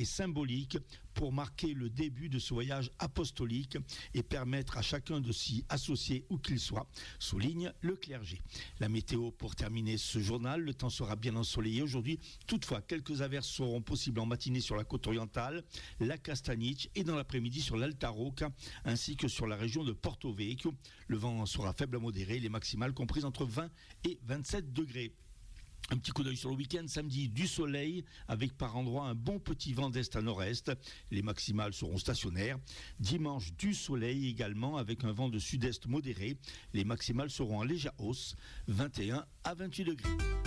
et symbolique pour marquer le début de ce voyage apostolique et permettre à chacun de s'y associer où qu'il soit, souligne le clergé. La météo pour terminer ce journal, le temps sera bien ensoleillé aujourd'hui. Toutefois, quelques averses seront possibles en matinée sur la côte orientale, la Castaniche et dans l'après-midi sur l'Alta Rocca ainsi que sur la région de Porto Vecchio. Le vent sera faible à modéré, les maximales comprises entre 20 et 27 degrés. Un petit coup d'œil sur le week-end, samedi du soleil avec par endroits un bon petit vent d'est à nord-est. Les maximales seront stationnaires. Dimanche du soleil également avec un vent de sud-est modéré. Les maximales seront en légère hausse, 21 à 28 degrés.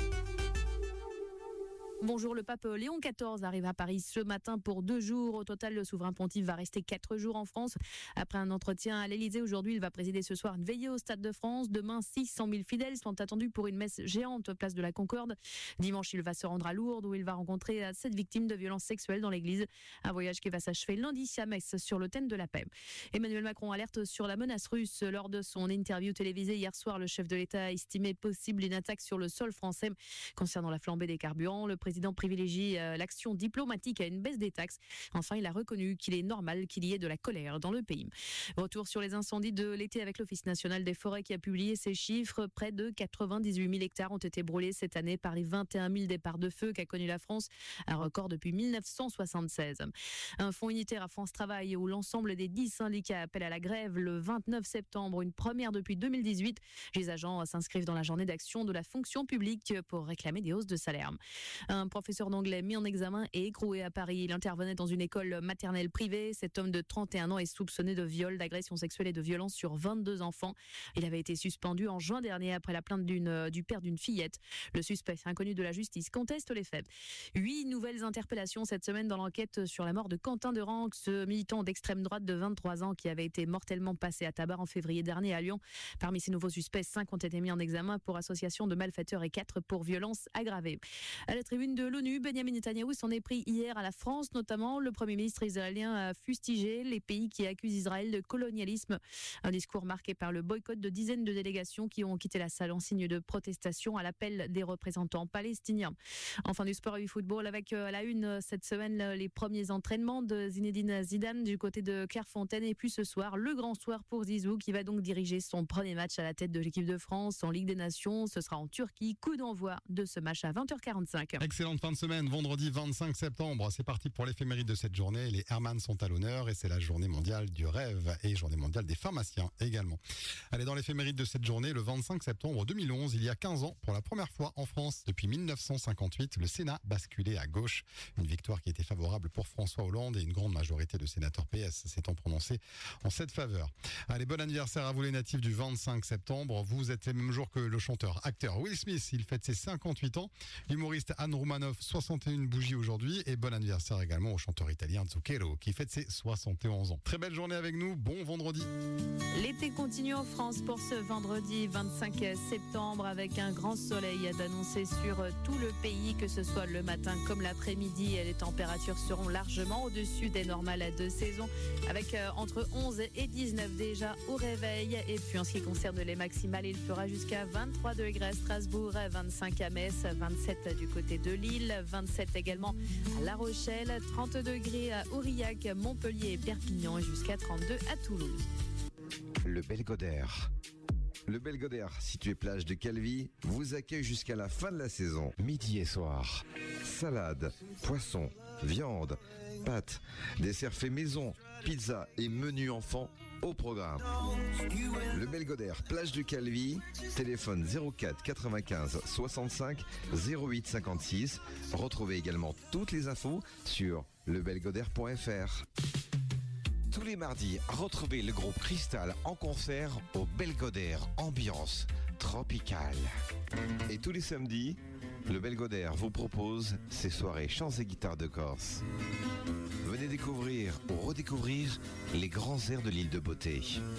Bonjour, le pape Léon XIV arrive à Paris ce matin pour 2 jours. Au total, le souverain pontife va rester 4 jours en France. Après un entretien à l'Élysée aujourd'hui, il va présider ce soir une veillée au Stade de France. Demain, 600 000 fidèles sont attendus pour une messe géante place de la Concorde. Dimanche, il va se rendre à Lourdes où il va rencontrer 7 victimes de violences sexuelles dans l'église. Un voyage qui va s'achever lundi à Metz sur l'autel de la paix. Emmanuel Macron alerte sur la menace russe. Lors de son interview télévisée hier soir, le chef de l'État a estimé possible une attaque sur le sol français. Concernant la flambée des carburants, le président privilégie l'action diplomatique à une baisse des taxes. Enfin, il a reconnu qu'il est normal qu'il y ait de la colère dans le pays. Retour sur les incendies de l'été avec l'Office national des forêts qui a publié ces chiffres. Près de 98 000 hectares ont été brûlés cette année par les 21 000 départs de feu qu'a connu la France, un record depuis 1976. Un fonds unitaire à France Travail où l'ensemble des 10 syndicats appellent à la grève le 29 septembre, une première depuis 2018. Les agents s'inscrivent dans la journée d'action de la fonction publique pour réclamer des hausses de salaire. Un professeur d'anglais mis en examen et écroué à Paris. Il intervenait dans une école maternelle privée. Cet homme de 31 ans est soupçonné de viol, d'agression sexuelle et de violence sur 22 enfants. Il avait été suspendu en juin dernier après la plainte du père d'une fillette. Le suspect, inconnu de la justice, conteste les faits. 8 nouvelles interpellations cette semaine dans l'enquête sur la mort de Quentin de Ranx, ce militant d'extrême droite de 23 ans qui avait été mortellement passé à tabac en février dernier à Lyon. Parmi ces nouveaux suspects, 5 ont été mis en examen pour association de malfaiteurs et 4 pour violence aggravée. À la tribune de l'ONU, Benjamin Netanyahou s'en est pris hier à la France, notamment. Le Premier ministre israélien a fustigé les pays qui accusent Israël de colonialisme. Un discours marqué par le boycott de dizaines de délégations qui ont quitté la salle en signe de protestation à l'appel des représentants palestiniens. Enfin, du sport et du football avec à la une cette semaine les premiers entraînements de Zinedine Zidane du côté de Clairefontaine. Et puis ce soir, le grand soir pour Zizou qui va donc diriger son premier match à la tête de l'équipe de France en Ligue des Nations. Ce sera en Turquie. Coup d'envoi de ce match à 20h45. Excellente fin de semaine, vendredi 25 septembre. C'est parti pour l'éphéméride de cette journée. Les Hermann sont à l'honneur et c'est la journée mondiale du rêve et journée mondiale des pharmaciens également. Allez, dans l'éphéméride de cette journée, le 25 septembre 2011, il y a 15 ans, pour la première fois en France depuis 1958, le Sénat basculait à gauche. Une victoire qui était favorable pour François Hollande et une grande majorité de sénateurs PS s'étant prononcés en cette faveur. Allez, bon anniversaire à vous les natifs du 25 septembre. Vous êtes les mêmes jours que le chanteur-acteur Will Smith. Il fête ses 58 ans. L'humoriste Anne Romanoff, 61 bougies aujourd'hui. Et bon anniversaire également au chanteur italien Zucchero qui fête ses 71 ans. Très belle journée avec nous. Bon vendredi. L'été continue en France pour ce vendredi 25 septembre avec un grand soleil d'annoncer sur tout le pays, que ce soit le matin comme l'après-midi. Les températures seront largement au-dessus des normales de saison avec entre 11 et 19 déjà au réveil. Et puis en ce qui concerne les maximales, il fera jusqu'à 23 degrés à Strasbourg, 25 à Metz, 27 du côté de Lille, 27 également à La Rochelle, 30 degrés à Aurillac, Montpellier et Perpignan et jusqu'à 32 à Toulouse. Le Belgodère. Le Belgodère, situé plage de Calvi, vous accueille jusqu'à la fin de la saison. Midi et soir. Salade, poisson, viande, pâtes, desserts faits maison, pizza et menu enfant au programme. Le Belgodère, plage de Calvi, téléphone 04 95 65 08 56. Retrouvez également toutes les infos sur lebelgodère.fr. Tous les mardis, retrouvez le groupe Cristal en concert au Belgodère, ambiance tropicale. Et tous les samedis, le Belgodère vous propose ses soirées chants et guitares de Corse. Venez découvrir ou redécouvrir les grands airs de l'île de Beauté.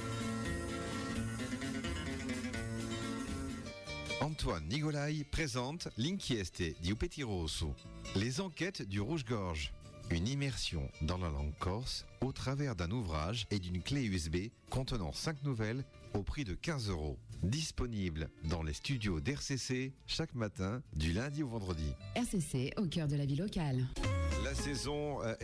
Antoine Nigolai présente L'inchieste di Upeti Rosso, les enquêtes du Rouge-Gorge. Une immersion dans la langue corse au travers d'un ouvrage et d'une clé USB contenant 5 nouvelles au prix de 15 €. Disponible dans les studios d'RCC chaque matin du lundi au vendredi. RCC au cœur de la vie locale. La saison